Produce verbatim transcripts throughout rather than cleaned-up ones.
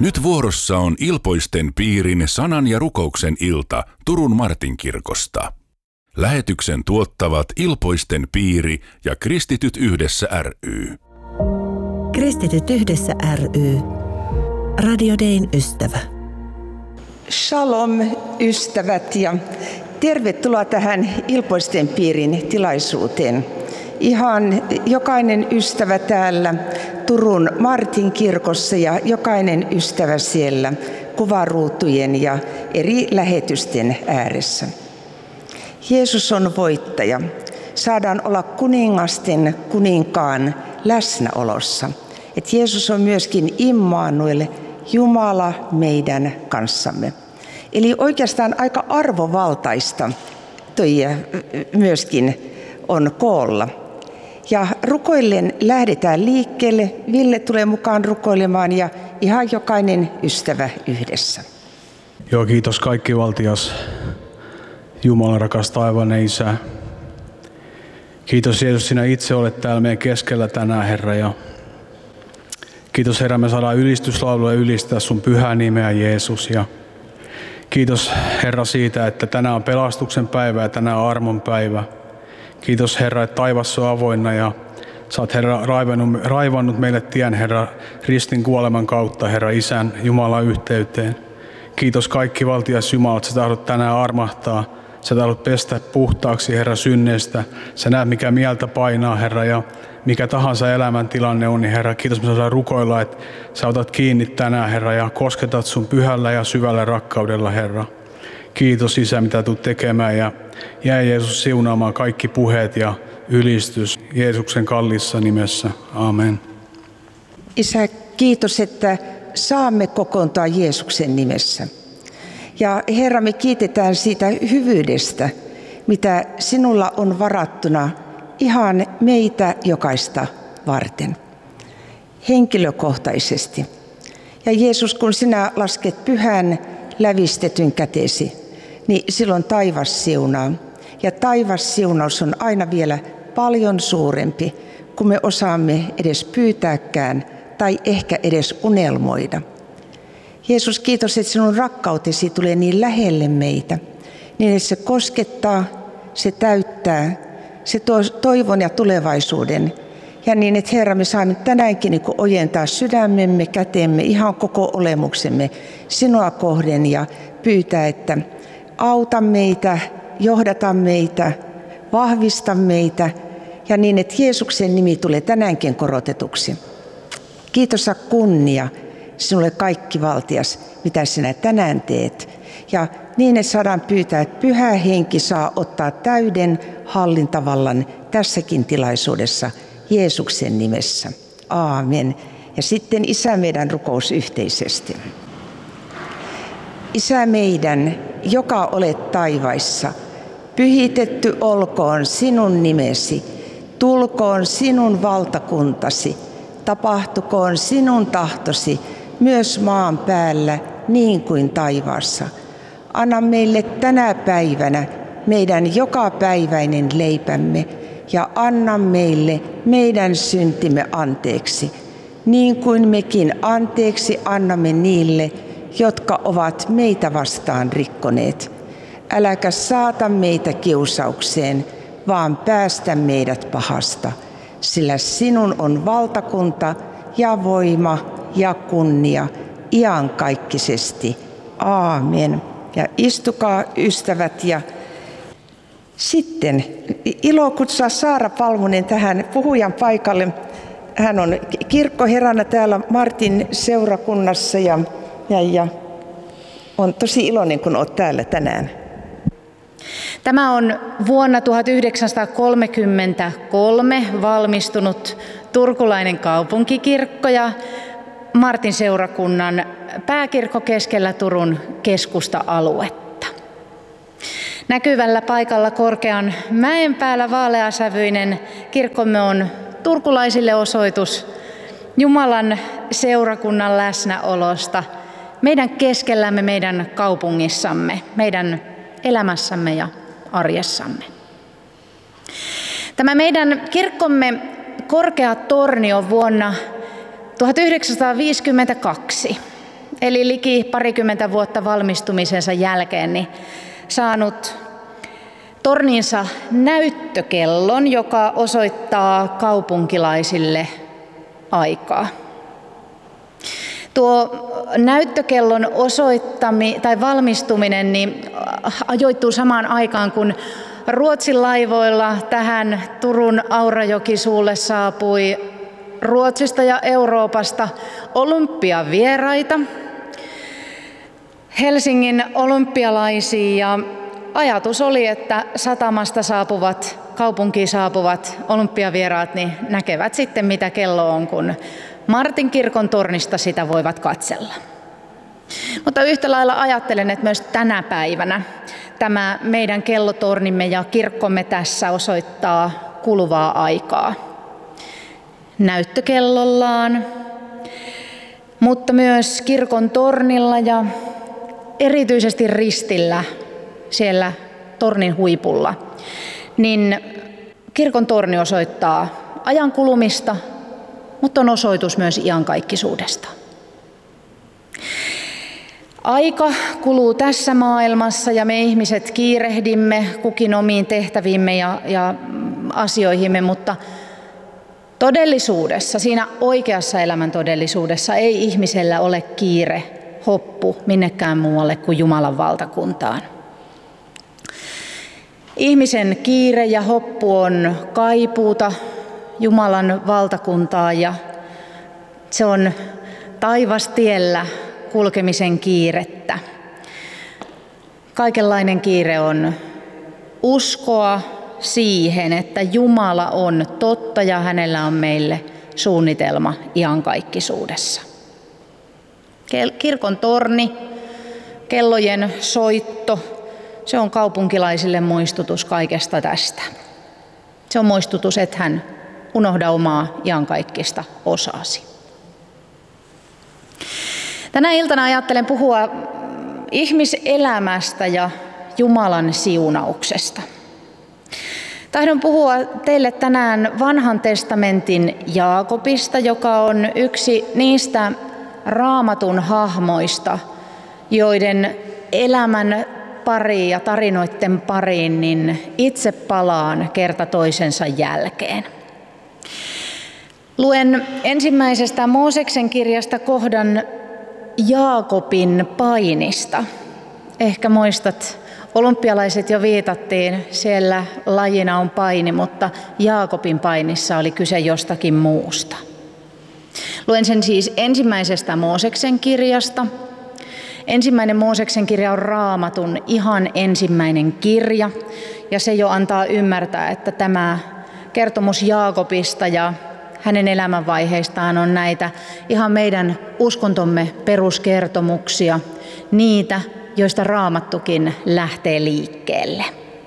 Nyt vuorossa on Ilpoisten piirin sanan ja rukouksen ilta Turun Martinkirkosta. Lähetyksen tuottavat Ilpoisten piiri ja Kristityt yhdessä ry. Kristityt yhdessä ry. Radio Dayn ystävä. Shalom ystävät ja tervetuloa tähän Ilpoisten piirin tilaisuuteen. Ihan jokainen ystävä täällä Turun Martinkirkossa ja jokainen ystävä siellä kuvaruutujen ja eri lähetysten ääressä. Jeesus on voittaja. Saadaan olla kuningasten kuninkaan läsnäolossa. Et Jeesus on myöskin Immanuel, Jumala meidän kanssamme. Eli oikeastaan aika arvovaltaista toi myöskin on koolla. Ja rukoillen lähdetään liikkeelle. Ville tulee mukaan rukoilemaan ja ihan jokainen ystävä yhdessä. Joo, kiitos kaikkivaltias Jumala, rakas taivainen Isä. Kiitos Jeesus, sinä itse olet täällä meidän keskellä tänään, Herra. Ja kiitos Herra, me saadaan ylistyslauluja ylistää sun pyhää nimeä Jeesus. Ja kiitos Herra siitä, että tänään on pelastuksen päivä ja tänään on armon päivä. Kiitos Herra, että taivas on avoinna ja sä oot Herra raivannut, raivannut meille tien Herra ristin kuoleman kautta Herra Isän Jumalan yhteyteen. Kiitos kaikki valtias Jumala, että sä tahdot tänään armahtaa. Sä tahdot pestä puhtaaksi Herra synneistä. Sä näet mikä mieltä painaa Herra ja mikä tahansa elämäntilanne on, niin Herra, kiitos me saadaan rukoilla, että sä otat kiinni tänään Herra ja kosketat sun pyhällä ja syvällä rakkaudella Herra. Kiitos Isä, mitä tulet tekemään ja jää Jeesus siunaamaan kaikki puheet ja ylistys Jeesuksen kalliissa nimessä. Amen. Isä, kiitos, että saamme kokoontua Jeesuksen nimessä. Ja Herra, me kiitetään siitä hyvyydestä, mitä sinulla on varattuna ihan meitä jokaista varten, henkilökohtaisesti. Ja Jeesus, kun sinä lasket pyhän lävistetyn kätesi, niin silloin taivas siunaa. Ja taivas siunaus on aina vielä paljon suurempi, kuin me osaamme edes pyytääkään tai ehkä edes unelmoida. Jeesus, kiitos, että sinun rakkautesi tulee niin lähelle meitä, niin että se koskettaa, se täyttää, se tuo toivon ja tulevaisuuden. Ja niin, että Herra, me saamme tänäänkin niin kuin ojentaa sydämemme, kätemme, ihan koko olemuksemme sinua kohden ja pyytää, että auta meitä, johdata meitä, vahvista meitä ja niin, että Jeesuksen nimi tulee tänäänkin korotetuksi. Kiitos ja kunnia sinulle kaikki valtias, mitä sinä tänään teet. Ja niin, että saadaan pyytää, että Pyhä Henki saa ottaa täyden hallintavallan tässäkin tilaisuudessa Jeesuksen nimessä. Aamen. Ja sitten Isä meidän rukous yhteisesti. Isä meidän, joka olet taivaissa, pyhitetty olkoon sinun nimesi, tulkoon sinun valtakuntasi, tapahtukoon sinun tahtosi myös maan päällä niin kuin taivaassa. Anna meille tänä päivänä meidän jokapäiväinen leipämme ja anna meille meidän syntimme anteeksi, niin kuin mekin anteeksi annamme niille, jotka ovat meitä vastaan rikkoneet. Äläkä saata meitä kiusaukseen, vaan päästä meidät pahasta, sillä sinun on valtakunta ja voima ja kunnia iankaikkisesti. Aamen. Ja istukaa ystävät ja sitten ilo kutsua Saara Palmunen tähän puhujan paikalle. Hän on kirkkoherrana täällä Martin seurakunnassa ja, ja, ja on tosi iloinen, kun olet täällä tänään. Tämä on vuonna tuhatyhdeksänsataakolmekymmentäkolme valmistunut turkulainen kaupunkikirkko ja Martin seurakunnan pääkirkko keskellä Turun keskusta-aluetta. Näkyvällä paikalla korkean mäen päällä vaaleasävyinen kirkkomme on turkulaisille osoitus Jumalan seurakunnan läsnäolosta meidän keskellämme, meidän kaupungissamme, meidän elämässämme ja arjessamme. Tämä meidän kirkkomme korkea torni on vuonna tuhatyhdeksänsataaviisikymmentäkaksi eli liki parikymmentä vuotta valmistumisensa jälkeen, niin saanut torniinsa näyttökellon, joka osoittaa kaupunkilaisille aikaa. Tuo näyttökellon osoittami, tai valmistuminen niin ajoittuu samaan aikaan, kun Ruotsin laivoilla tähän Turun Aurajokisuulle saapui Ruotsista ja Euroopasta olympiavieraita, Helsingin olympialaisia, ja ajatus oli, että satamasta saapuvat, kaupunkiin saapuvat olympiavieraat niin näkevät sitten, mitä kello on, kun Martin kirkon tornista sitä voivat katsella. Mutta yhtä lailla ajattelen, että myös tänä päivänä tämä meidän kellotornimme ja kirkkomme tässä osoittaa kuluvaa aikaa näyttökellollaan, mutta myös kirkon tornilla ja erityisesti ristillä siellä tornin huipulla, niin kirkon torni osoittaa ajan kulumista, mutta on osoitus myös iankaikkisuudesta. Aika kuluu tässä maailmassa ja me ihmiset kiirehdimme kukin omiin tehtäviimme ja, ja asioihimme, mutta todellisuudessa, siinä oikeassa elämän todellisuudessa ei ihmisellä ole kiire, hoppu minnekään muualle kuin Jumalan valtakuntaan. Ihmisen kiire ja hoppu on kaipuuta Jumalan valtakuntaa ja se on taivastiellä kulkemisen kiirettä. Kaikenlainen kiire on uskoa siihen, että Jumala on totta ja hänellä on meille suunnitelma iankaikkisuudessa. Kirkon torni, kellojen soitto, se on kaupunkilaisille muistutus kaikesta tästä. Se on muistutus, että hän unohda omaa iankaikkista osaasi. Tänä iltana ajattelen puhua ihmiselämästä ja Jumalan siunauksesta. Tahdon puhua teille tänään Vanhan testamentin Jaakobista, joka on yksi niistä Raamatun hahmoista, joiden elämän pariin ja tarinoiden pariin niin itse palaan kerta toisensa jälkeen. Luen ensimmäisestä Mooseksen kirjasta kohdan Jaakobin painista. Ehkä muistat, olympialaiset jo viitattiin, siellä lajina on paini, mutta Jaakobin painissa oli kyse jostakin muusta. Luen sen siis ensimmäisestä Mooseksen kirjasta. Ensimmäinen Mooseksen kirja on Raamatun ihan ensimmäinen kirja, ja se jo antaa ymmärtää, että tämä kertomus Jaakobista ja hänen elämänvaiheistaan on näitä ihan meidän uskontomme peruskertomuksia, niitä, joista Raamattukin lähtee liikkeelle.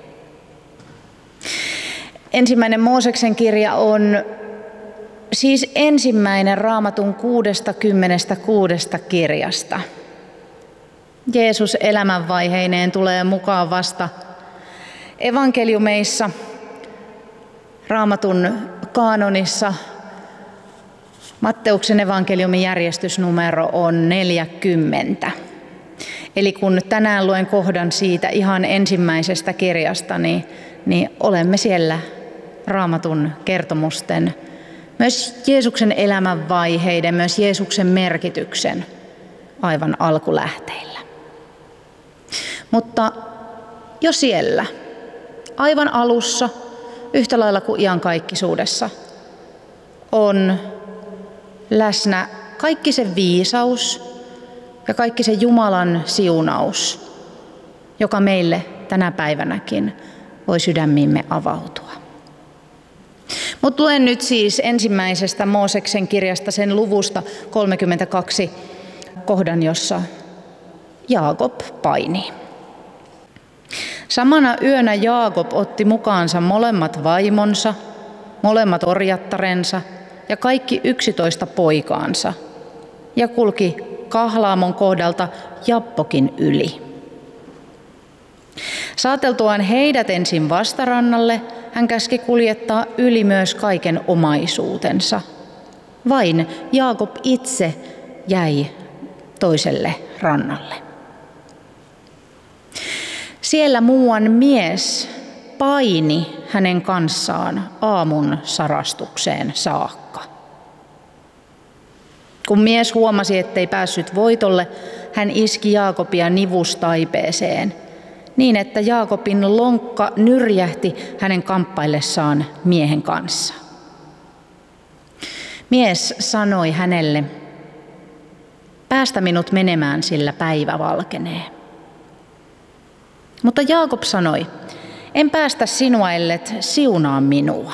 Ensimmäinen Mooseksen kirja on siis ensimmäinen Raamatun kuudestakymmenestäkuudesta kirjasta. Jeesus elämänvaiheineen tulee mukaan vasta evankeliumeissa, Raamatun kaanonissa. Matteuksen evankeliumin järjestysnumero on neljäkymmentä. Eli kun tänään luen kohdan siitä ihan ensimmäisestä kirjasta, niin, niin olemme siellä Raamatun kertomusten, myös Jeesuksen elämänvaiheiden, myös Jeesuksen merkityksen aivan alkulähteillä. Mutta jo siellä, aivan alussa, yhtä lailla kuin iankaikkisuudessa, on läsnä kaikki se viisaus ja kaikki se Jumalan siunaus, joka meille tänä päivänäkin voi sydämiimme avautua. Mutta luen nyt siis ensimmäisestä Mooseksen kirjasta sen luvusta kolmekymmentäkaksi kohdan, jossa Jaakob painii. Samana yönä Jaakob otti mukaansa molemmat vaimonsa, molemmat orjattarensa ja kaikki yksitoista poikaansa ja kulki Kahlaamon kohdalta Jappokin yli. Saateltuaan heidät ensin vastarannalle, hän käski kuljettaa yli myös kaiken omaisuutensa. Vain Jaakob itse jäi toiselle rannalle. Siellä muuan mies paini hänen kanssaan aamun sarastukseen saakka. Kun mies huomasi, ettei päässyt voitolle, hän iski Jaakobia nivustaipeeseen, niin että Jaakobin lonkka nyrjähti hänen kamppaillessaan miehen kanssa. Mies sanoi hänelle, päästä minut menemään, sillä päivä valkenee. Mutta Jaakob sanoi, en päästä sinua, ellet siunaa minua.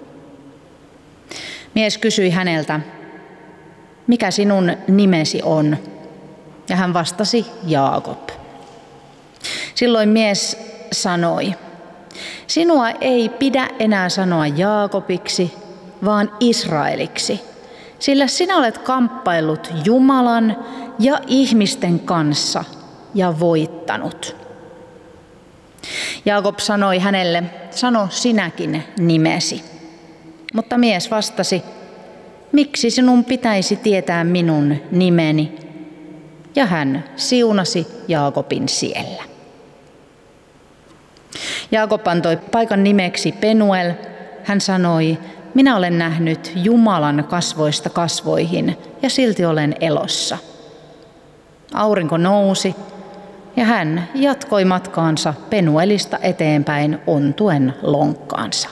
Mies kysyi häneltä, mikä sinun nimesi on? Ja hän vastasi, Jaakob. Silloin mies sanoi, sinua ei pidä enää sanoa Jaakobiksi, vaan Israeliksi, sillä sinä olet kamppaillut Jumalan ja ihmisten kanssa ja voittanut. Jaakob sanoi hänelle, sano sinäkin nimesi. Mutta mies vastasi, miksi sinun pitäisi tietää minun nimeni? Ja hän siunasi Jaakobin siellä. Jaakob antoi paikan nimeksi Penuel. Hän sanoi, minä olen nähnyt Jumalan kasvoista kasvoihin ja silti olen elossa. Aurinko nousi ja hän jatkoi matkaansa Penuelista eteenpäin ontuen lonkkaansa.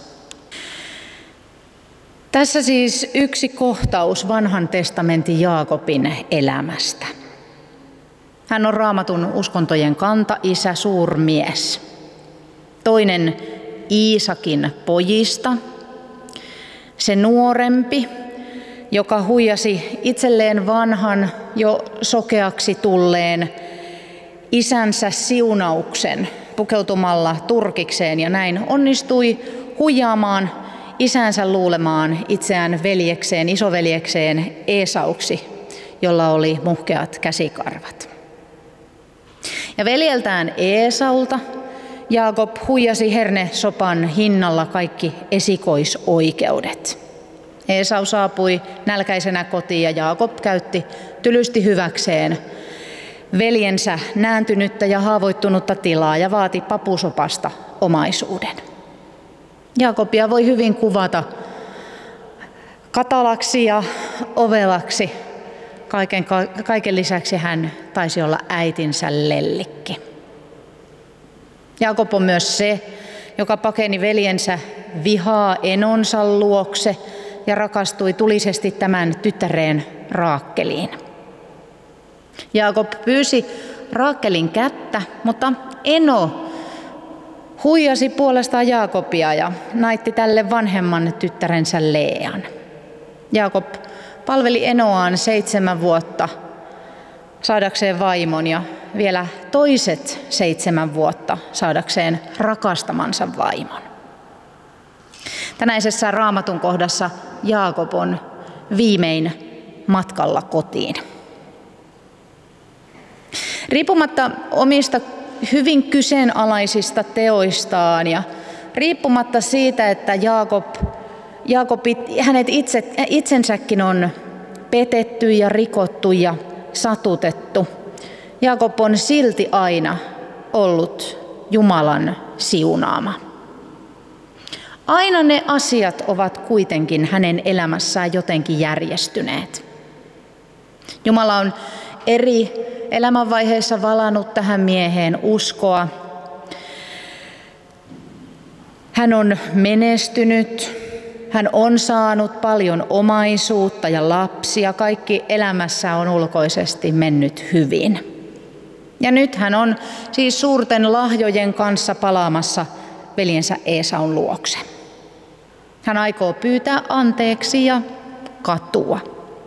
Tässä siis yksi kohtaus vanhan testamentin Jaakobin elämästä. Hän on Raamatun uskontojen kanta-isä, suurmies. Toinen Iisakin pojista, se nuorempi, joka huijasi itselleen vanhan jo sokeaksi tulleen isänsä siunauksen pukeutumalla turkikseen ja näin onnistui huijaamaan isänsä luulemaan itseään veljekseen, isoveljekseen Eesauksi, jolla oli muhkeat käsikarvat. Ja veljeltään Eesaulta Jaakob huijasi hernesopan hinnalla kaikki esikoisoikeudet. Eesau saapui nälkäisenä kotiin ja Jaakob käytti tylysti hyväkseen veljensä nääntynyttä ja haavoittunutta tilaa ja vaati papusopasta omaisuuden. Jaakobia voi hyvin kuvata katalaksi ja ovelaksi. Kaiken, kaiken lisäksi hän taisi olla äitinsä lellikki. Jaakob on myös se, joka pakeni veljensä vihaa enonsa luokse ja rakastui tulisesti tämän tyttäreen Raakkeliin. Jaakob pyysi Raakkelin kättä, mutta Eno huijasi puolestaan Jaakobia ja naitti tälle vanhemman tyttärensä Leean. Jaakob palveli Enoaan seitsemän vuotta saadakseen vaimon ja vielä toiset seitsemän vuotta saadakseen rakastamansa vaimon. Tänäisessä Raamatun kohdassa Jaakob on viimein matkalla kotiin. Riippumatta omista hyvin kyseenalaisista teoistaan ja riippumatta siitä, että Jaakob, Jaakob hänet itse, itsensäkin on petetty ja rikottu ja satutettu, Jaakob on silti aina ollut Jumalan siunaama. Aina ne asiat ovat kuitenkin hänen elämässään jotenkin järjestyneet. Jumala on eri elämänvaiheissa valannut tähän mieheen uskoa. Hän on menestynyt, hän on saanut paljon omaisuutta ja lapsia. Kaikki elämässä on ulkoisesti mennyt hyvin. Ja nyt hän on siis suurten lahjojen kanssa palaamassa veljensä Eesaun luokse. Hän aikoo pyytää anteeksi ja katua.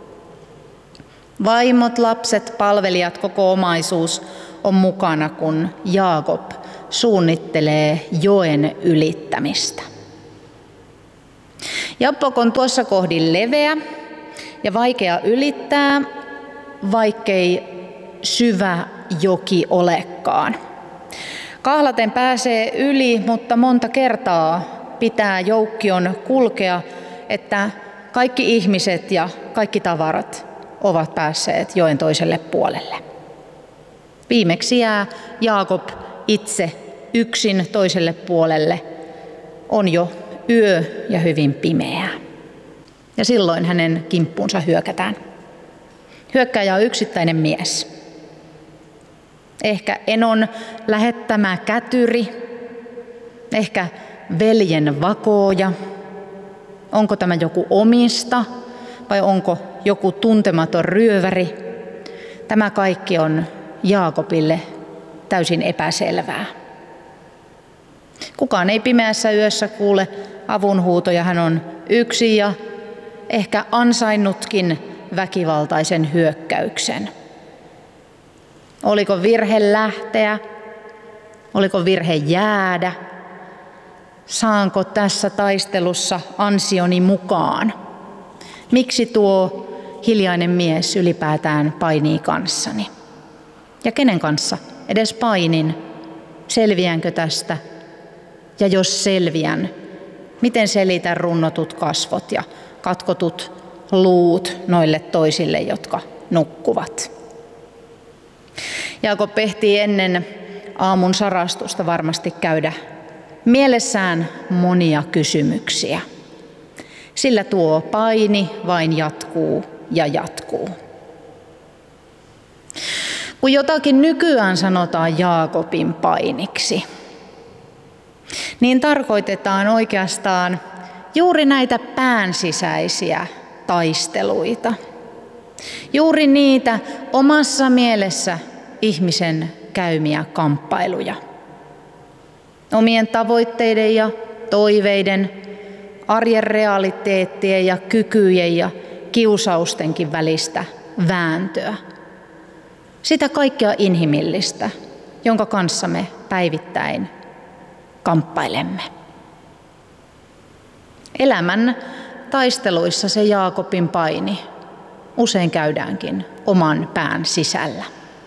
Vaimot, lapset, palvelijat, koko omaisuus on mukana, kun Jaakob suunnittelee joen ylittämistä. Jabbok on tuossa kohdin leveä ja vaikea ylittää, vaikkei syvä joki olekaan. Kahlaten pääsee yli, mutta monta kertaa pitää joukkion kulkea, että kaikki ihmiset ja kaikki tavarat ovat päässeet joen toiselle puolelle. Viimeksi jää Jaakob itse yksin toiselle puolelle. On jo yö ja hyvin pimeää. Ja silloin hänen kimppuunsa hyökätään. Hyökkääjä on yksittäinen mies. Ehkä Enon lähettämä kätyri, ehkä veljen vakooja. Onko tämä joku omista vai onko joku tuntematon ryöväri? Tämä kaikki on Jaakobille täysin epäselvää. Kukaan ei pimeässä yössä kuule avunhuutoja. Hän on yksin ja ehkä ansainnutkin väkivaltaisen hyökkäyksen. Oliko virhe lähteä? Oliko virhe jäädä? Saanko tässä taistelussa ansioni mukaan? Miksi tuo hiljainen mies ylipäätään painii kanssani? Ja kenen kanssa edes painin? Selviänkö tästä? Ja jos selviän, miten selitän runnotut kasvot ja katkotut luut noille toisille, jotka nukkuvat? Jaakob ehtii ennen aamun sarastusta varmasti käydä mielessään monia kysymyksiä. Sillä tuo paini vain jatkuu ja jatkuu. Kun jotakin nykyään sanotaan Jaakobin painiksi, niin tarkoitetaan oikeastaan juuri näitä päänsisäisiä taisteluita. Juuri niitä omassa mielessä ihmisen käymiä kamppailuja. Omien tavoitteiden ja toiveiden, arjen realiteettien ja kykyjen ja kiusaustenkin välistä vääntöä. Sitä kaikkea inhimillistä, jonka kanssa me päivittäin kamppailemme. Elämän taisteluissa se Jaakobin paini usein käydäänkin oman pään sisällä.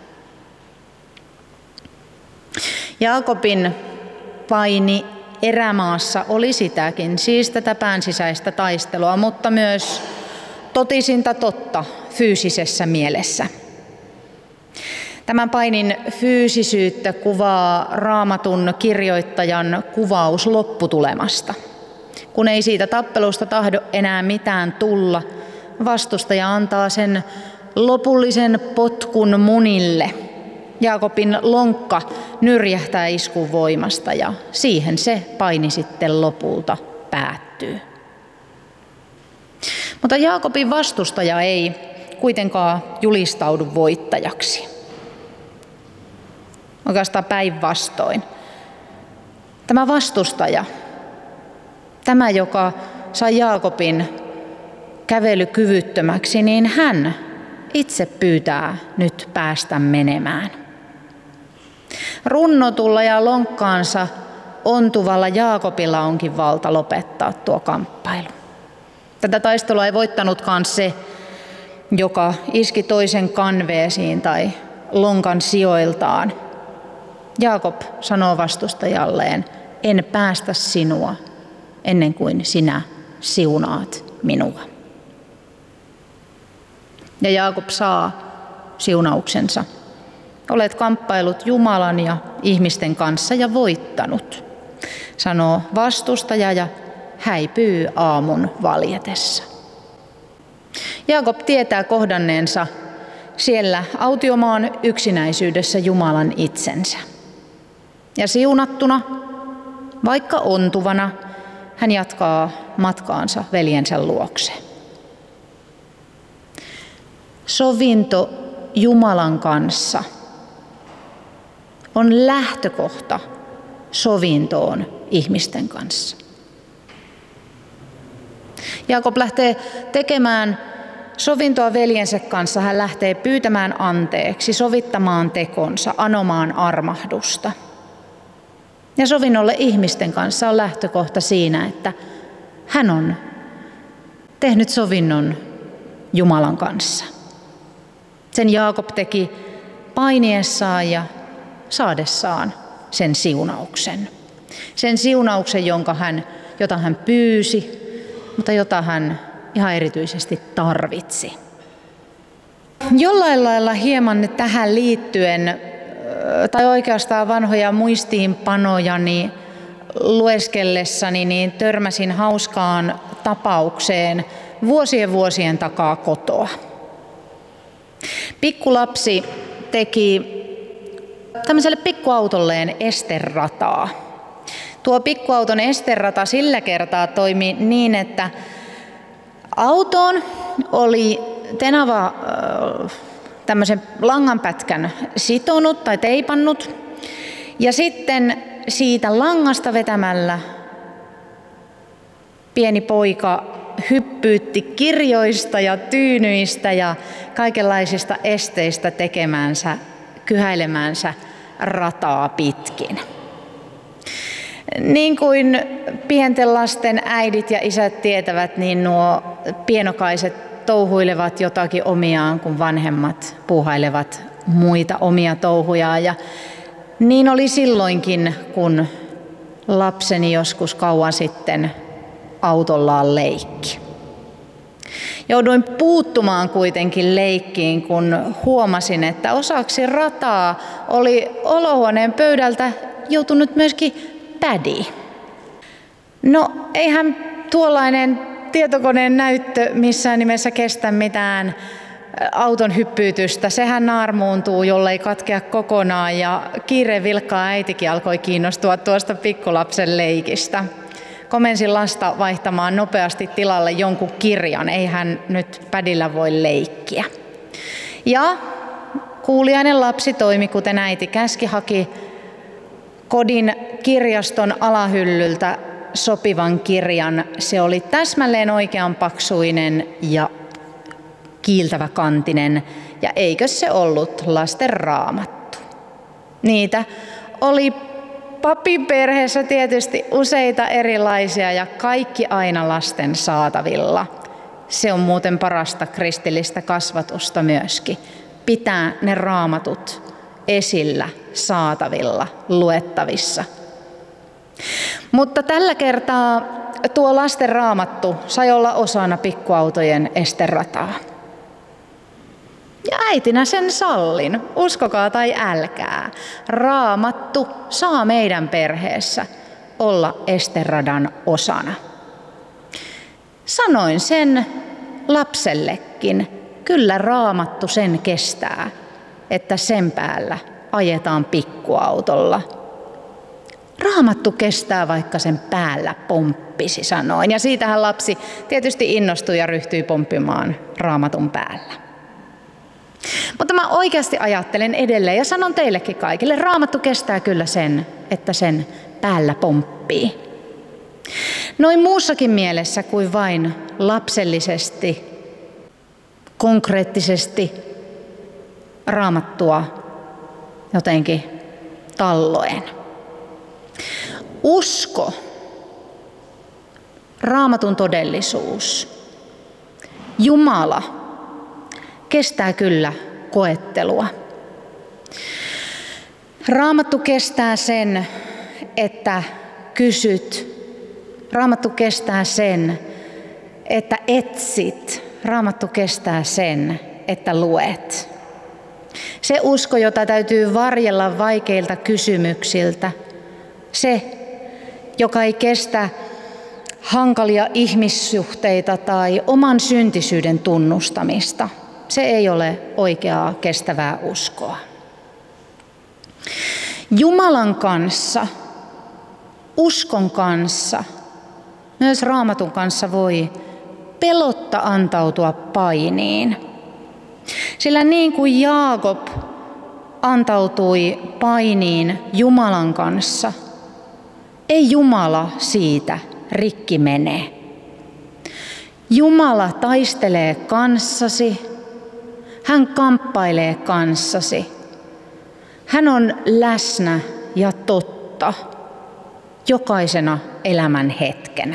Jaakobin paini erämaassa oli sitäkin, siis tätä päänsisäistä taistelua, mutta myös totisinta totta fyysisessä mielessä. Tämän painin fyysisyyttä kuvaa Raamatun kirjoittajan kuvaus lopputulemasta. Kun ei siitä tappelusta tahdo enää mitään tulla, vastustaja antaa sen lopullisen potkun munille. Jaakobin lonkka nyrjähtää iskun voimasta ja siihen se paini sitten lopulta päättyy. Mutta Jaakobin vastustaja ei kuitenkaan julistaudu voittajaksi. Oikeastaan päinvastoin. Tämä vastustaja, tämä joka sai Jaakobin kävelykyvyttömäksi, niin hän itse pyytää nyt päästä menemään. Runnotulla ja lonkkaansa ontuvalla Jaakobilla onkin valta lopettaa tuo kamppailu. Tätä taistelua ei voittanutkaan se, joka iski toisen kanveesiin tai lonkan sijoiltaan. Jaakob sanoo vastustajalleen, en päästä sinua ennen kuin sinä siunaat minua. Ja Jaakob saa siunauksensa. Olet kamppailut Jumalan ja ihmisten kanssa ja voittanut, sanoo vastustaja ja häipyy aamun valjetessa. Jaakob tietää kohdanneensa siellä autiomaan yksinäisyydessä Jumalan itsensä. Ja siunattuna, vaikka ontuvana, hän jatkaa matkaansa veljensä luokse. Sovinto Jumalan kanssa on lähtökohta sovintoon ihmisten kanssa. Jaakob lähtee tekemään sovintoa veljensä kanssa. Hän lähtee pyytämään anteeksi, sovittamaan tekonsa, anomaan armahdusta. Ja sovinnolle ihmisten kanssa on lähtökohta siinä, että hän on tehnyt sovinnon Jumalan kanssa. Sen Jaakob teki painiessaan ja saadessaan sen siunauksen. Sen siunauksen, jonka hän, jota hän pyysi, mutta jota hän ihan erityisesti tarvitsi. Jollain lailla hieman tähän liittyen, tai oikeastaan vanhoja muistiinpanojani lueskellessani, niin törmäsin hauskaan tapaukseen vuosien vuosien takaa kotoa. Pikkulapsi teki tämmöiselle pikkuautolleen esterataa. Tuo pikkuauton esterata sillä kertaa toimi niin, että autoon oli tenava tämmöisen langanpätkän sitonut tai teipannut, ja sitten siitä langasta vetämällä pieni poika hyppyytti kirjoista ja tyynyistä ja kaikenlaisista esteistä tekemänsä, kyhäilemänsä rataa pitkin. Niin kuin pienten lasten äidit ja isät tietävät, niin nuo pienokaiset touhuilevat jotakin omiaan, kun vanhemmat puuhailevat muita omia touhujaan. Ja niin oli silloinkin, kun lapseni joskus kauan sitten autollaan leikki. Jouduin puuttumaan kuitenkin leikkiin, kun huomasin, että osaksi rataa oli olohuoneen pöydältä joutunut myöskin pädi. No, eihän tuollainen tietokoneen näyttö missään nimessä kestä mitään auton hyppyytystä. Sehän naarmuuntuu, jollei katkea kokonaan, ja kiireen vilkkaa äitikin alkoi kiinnostua tuosta pikkulapsen leikistä. Komensin lasta vaihtamaan nopeasti tilalle jonkun kirjan, ei hän nyt pädillä voi leikkiä. Ja kuuliainen lapsi toimi, kuten äiti käski, haki kodin kirjaston alahyllyltä sopivan kirjan. Se oli täsmälleen oikean paksuinen ja kiiltävä kantinen, ja eikö se ollut lasten raamattu? Niitä oli papin perheessä tietysti useita erilaisia ja kaikki aina lasten saatavilla. Se on muuten parasta kristillistä kasvatusta myöskin. Pitää ne raamatut esillä, saatavilla, luettavissa. Mutta tällä kertaa tuo lasten raamattu sai olla osana pikkuautojen esterataa. Ja äitinä sen sallin, uskokaa tai älkää. Raamattu saa meidän perheessä olla esteradan osana. Sanoin sen lapsellekin, kyllä raamattu sen kestää, että sen päällä ajetaan pikkuautolla. Raamattu kestää, vaikka sen päällä pomppisi, sanoin. Ja siitähän lapsi tietysti innostui ja ryhtyi pomppimaan raamatun päällä. Mutta mä oikeasti ajattelen edelleen ja sanon teillekin kaikille, raamattu kestää kyllä sen, että sen päällä pomppii. Noin muussakin mielessä kuin vain lapsellisesti, konkreettisesti raamattua jotenkin talloen. Usko, raamatun todellisuus, Jumala kestää kyllä koettelua. Raamattu kestää sen, että kysyt. Raamattu kestää sen, että etsit. Raamattu kestää sen, että luet. Se usko, jota täytyy varjella vaikeilta kysymyksiltä. Se, joka ei kestä hankalia ihmissuhteita tai oman syntisyyden tunnustamista. Se ei ole oikeaa kestävää uskoa. Jumalan kanssa, uskon kanssa, myös raamatun kanssa voi pelotta antautua painiin. Sillä niin kuin Jaakob antautui painiin Jumalan kanssa, ei Jumala siitä rikki mene. Jumala taistelee kanssasi, hän kamppailee kanssasi. Hän on läsnä ja totta jokaisena elämän hetkenä.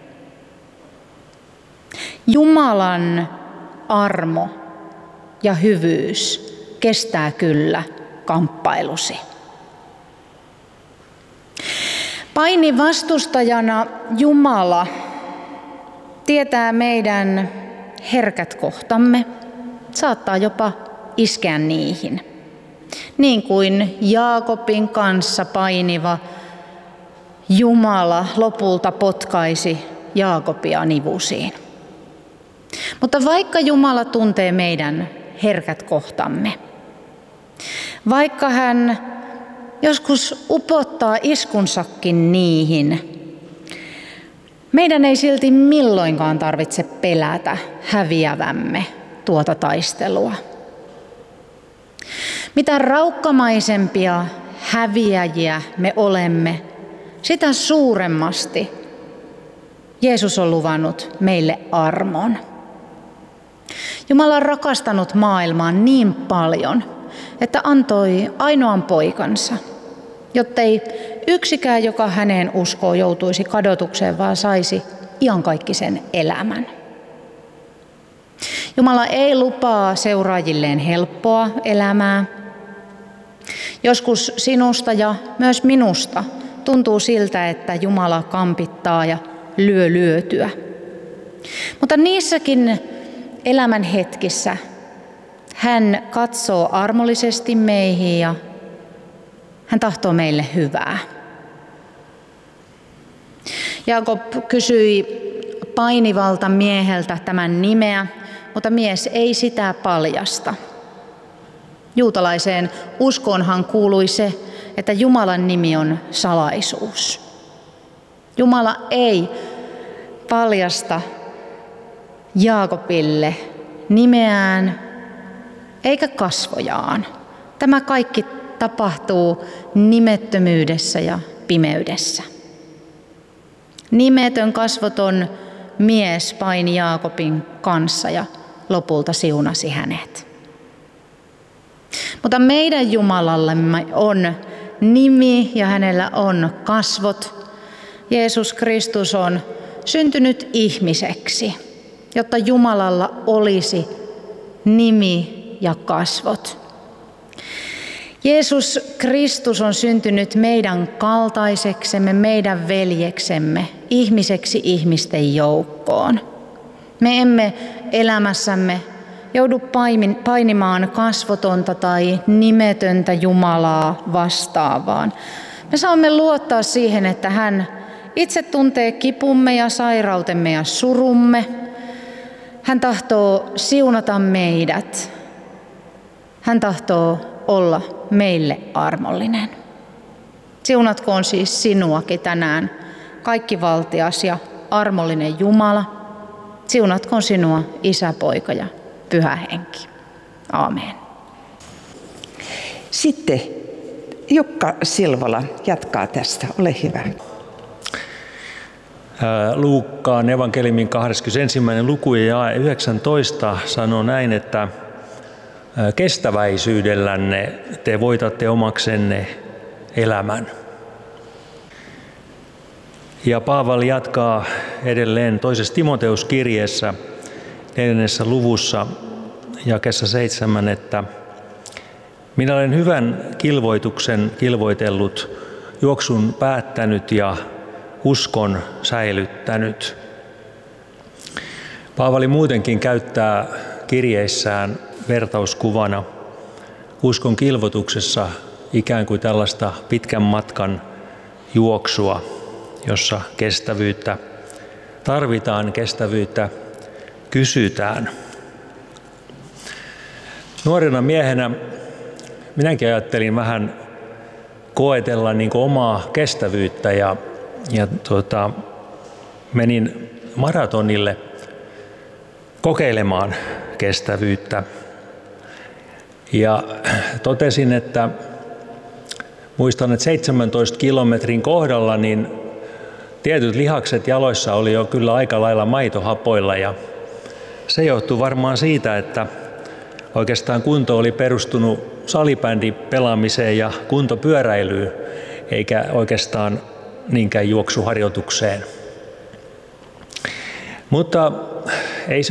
Jumalan armo ja hyvyys kestää kyllä kamppailusi. Painin vastustajana Jumala tietää meidän herkät kohtamme, saattaa jopa iskeä niihin. Niin kuin Jaakobin kanssa painiva Jumala lopulta potkaisi Jaakobia nivusiin. Mutta vaikka Jumala tuntee meidän herkät kohtamme, vaikka hän joskus upottaa iskunsakin niihin, meidän ei silti milloinkaan tarvitse pelätä häviävämme tuota taistelua. Mitä raukkamaisempia häviäjiä me olemme, sitä suuremmasti Jeesus on luvannut meille armon. Jumala on rakastanut maailmaa niin paljon, että antoi ainoan poikansa, jottei yksikään, joka häneen uskoo, joutuisi kadotukseen, vaan saisi iankaikkisen elämän. Jumala ei lupaa seuraajilleen helppoa elämää. Joskus sinusta ja myös minusta tuntuu siltä, että Jumala kampittaa ja lyö lyötyä. Mutta niissäkin elämän hetkissä hän katsoo armollisesti meihin ja hän tahtoo meille hyvää. Jaakob kysyi painivalta mieheltä tämän nimeä, mutta mies ei sitä paljasta. Juutalaiseen uskoonhan kuului se, että Jumalan nimi on salaisuus. Jumala ei paljasta Jaakobille nimeään eikä kasvojaan. Tämä kaikki tapahtuu nimettömyydessä ja pimeydessä. Nimetön kasvoton mies paini Jaakobin kanssa ja lopulta siunasi hänet. Mutta meidän Jumalallemme on nimi ja hänellä on kasvot. Jeesus Kristus on syntynyt ihmiseksi, jotta Jumalalla olisi nimi ja kasvot. Jeesus Kristus on syntynyt meidän kaltaiseksemme, meidän veljeksemme, ihmiseksi ihmisten joukkoon. Me emme elämässämme joudu painimaan kasvotonta tai nimetöntä Jumalaa vastaan, vaan me saamme luottaa siihen, että hän itse tuntee kipumme ja sairautemme ja surumme. Hän tahtoo siunata meidät. Hän tahtoo olla meille armollinen. Siunatkoon siis sinuakin tänään kaikkivaltias ja armollinen Jumala. Siunatkoon sinua Isä, Poika ja Pyhä Henki. Aamen. Sitten Jukka Silvola jatkaa tästä. Ole hyvä. Luukkaan evankeliumin kahdeskymmenesensimmäinen luku ja yhdeksäntoista sanoo näin, että kestäväisyydellänne te voitatte omaksenne elämän. Ja Paavali jatkaa edelleen toisessa Timoteuskirjeessä neljännessä luvussa jakeessa seitsemän, että minä olen hyvän kilvoituksen kilvoitellut, juoksun päättänyt ja uskon säilyttänyt. Paavali muutenkin käyttää kirjeissään vertauskuvana uskon kilvoituksessa ikään kuin tällaista pitkän matkan juoksua, jossa kestävyyttä tarvitaan, kestävyyttä kysytään. Nuorena miehenä minäkin ajattelin vähän koetella niin kuin omaa kestävyyttä ja, ja tuota, menin maratonille kokeilemaan kestävyyttä. Ja totesin, että muistan, että seitsemäntoista kilometrin kohdalla niin tietyt lihakset jaloissa oli jo kyllä aika lailla maitohapoilla ja se johtuu varmaan siitä, että oikeastaan kunto oli perustunut salibändin pelaamiseen ja kuntopyöräilyyn eikä oikeastaan niinkään juoksuharjoitukseen. Mutta ei se